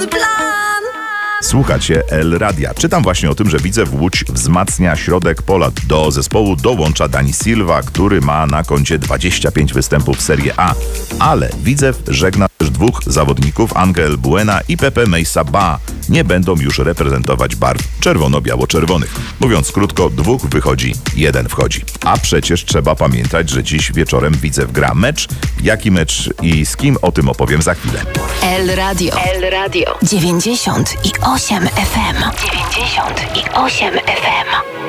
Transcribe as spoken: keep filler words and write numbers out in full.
nowy plan. Słuchacie El Radia. Czytam właśnie o tym, że Widzew Łódź wzmacnia środek pola. Do zespołu dołącza Dani Silva, który ma na koncie dwadzieścia pięć występów w Serie A. Ale Widzew żegna też dwóch zawodników, Angel Buena i Pepe Mejsa-Ba. Nie będą już reprezentować barw czerwono-biało-czerwonych. Mówiąc krótko, dwóch wychodzi, jeden wchodzi. A przecież trzeba pamiętać, że dziś wieczorem Widzew gra mecz. Jaki mecz i z kim, o tym opowiem za chwilę. El Radio. El Radio. dziewięćdziesiąt i osiem F M. dziewięćdziesiąt i osiem F M.